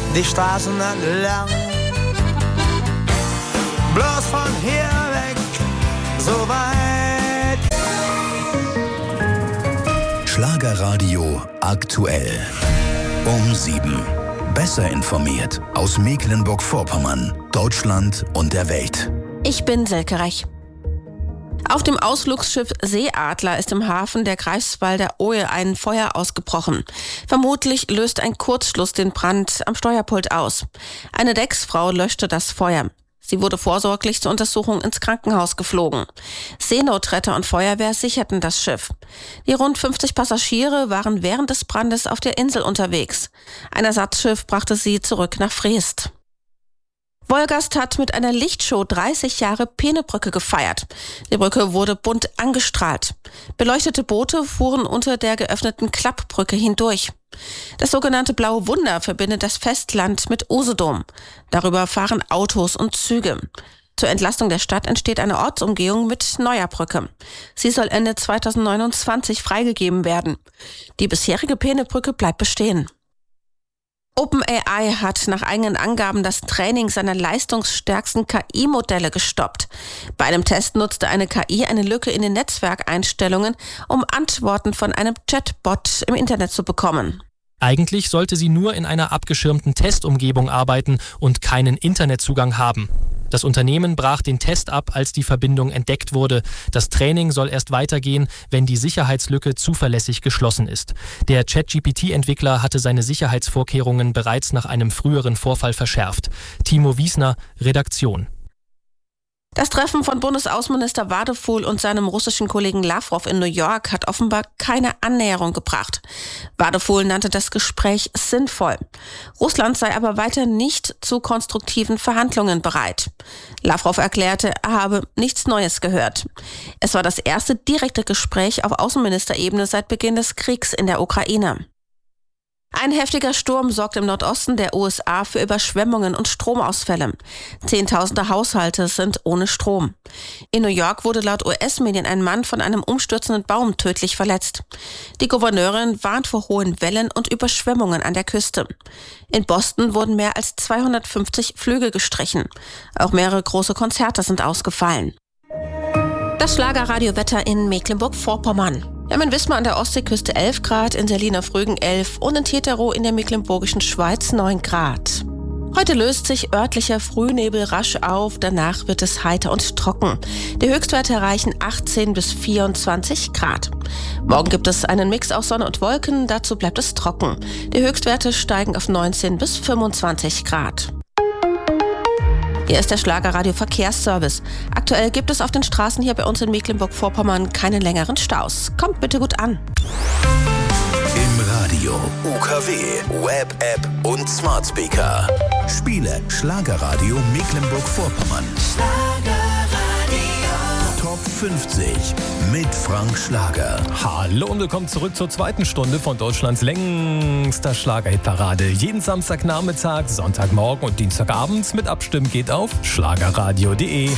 die Straßen entlang. Bloß von hier weg, so weit. Schlagerradio aktuell. Um 7. Besser informiert aus Mecklenburg-Vorpommern, Deutschland und der Welt. Ich bin Silke Rech. Auf dem Ausflugsschiff Seeadler ist im Hafen der Greifswalder Ohe ein Feuer ausgebrochen. Vermutlich löst ein Kurzschluss den Brand am Steuerpult aus. Eine Decksfrau löschte das Feuer. Sie wurde vorsorglich zur Untersuchung ins Krankenhaus geflogen. Seenotretter und Feuerwehr sicherten das Schiff. Die rund 50 Passagiere waren während des Brandes auf der Insel unterwegs. Ein Ersatzschiff brachte sie zurück nach Freest. Wolgast hat mit einer Lichtshow 30 Jahre Peenebrücke gefeiert. Die Brücke wurde bunt angestrahlt. Beleuchtete Boote fuhren unter der geöffneten Klappbrücke hindurch. Das sogenannte Blaue Wunder verbindet das Festland mit Usedom. Darüber fahren Autos und Züge. Zur Entlastung der Stadt entsteht eine Ortsumgehung mit neuer Brücke. Sie soll Ende 2029 freigegeben werden. Die bisherige Peenebrücke bleibt bestehen. OpenAI hat nach eigenen Angaben das Training seiner leistungsstärksten KI-Modelle gestoppt. Bei einem Test nutzte eine KI eine Lücke in den Netzwerkeinstellungen, um Antworten von einem Chatbot im Internet zu bekommen. Eigentlich sollte sie nur in einer abgeschirmten Testumgebung arbeiten und keinen Internetzugang haben. Das Unternehmen brach den Test ab, als die Verbindung entdeckt wurde. Das Training soll erst weitergehen, wenn die Sicherheitslücke zuverlässig geschlossen ist. Der ChatGPT-Entwickler hatte seine Sicherheitsvorkehrungen bereits nach einem früheren Vorfall verschärft. Timo Wiesner, Redaktion. Das Treffen von Bundesaußenminister Wadefuhl und seinem russischen Kollegen Lavrov in New York hat offenbar keine Annäherung gebracht. Wadefuhl nannte das Gespräch sinnvoll. Russland sei aber weiter nicht zu konstruktiven Verhandlungen bereit. Lavrov erklärte, er habe nichts Neues gehört. Es war das erste direkte Gespräch auf Außenministerebene seit Beginn des Kriegs in der Ukraine. Ein heftiger Sturm sorgt im Nordosten der USA für Überschwemmungen und Stromausfälle. Zehntausende Haushalte sind ohne Strom. In New York wurde laut US-Medien ein Mann von einem umstürzenden Baum tödlich verletzt. Die Gouverneurin warnt vor hohen Wellen und Überschwemmungen an der Küste. In Boston wurden mehr als 250 Flüge gestrichen. Auch mehrere große Konzerte sind ausgefallen. Das Schlagerradio-Wetter in Mecklenburg-Vorpommern. Wir haben in Wismar an der Ostseeküste 11 Grad, in Selina Frögen 11 und in Teterow in der Mecklenburgischen Schweiz 9 Grad. Heute löst sich örtlicher Frühnebel rasch auf, danach wird es heiter und trocken. Die Höchstwerte erreichen 18 bis 24 Grad. Morgen gibt es einen Mix aus Sonne und Wolken, dazu bleibt es trocken. Die Höchstwerte steigen auf 19 bis 25 Grad. Hier ist der Schlagerradio Verkehrsservice. Aktuell gibt es auf den Straßen hier bei uns in Mecklenburg-Vorpommern keine längeren Staus. Kommt bitte gut an. Im Radio, UKW, Web-App und Smart Speaker. Spiele Schlagerradio Mecklenburg-Vorpommern. Top 50 mit Frank Schlager. Hallo und willkommen zurück zur zweiten Stunde von Deutschlands längster Schlagerhitparade. Jeden Samstagnachmittag, Sonntagmorgen und Dienstagabend mit Abstimmen geht auf schlagerradio.de.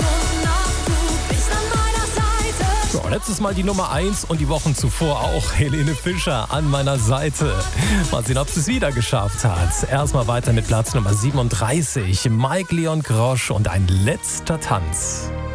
So, letztes Mal die Nummer 1 und die Wochen zuvor auch Helene Fischer an meiner Seite. Mal sehen, ob sie es wieder geschafft hat. Erstmal weiter mit Platz Nummer 37. Mike Leon Grosch und ein letzter Tanz.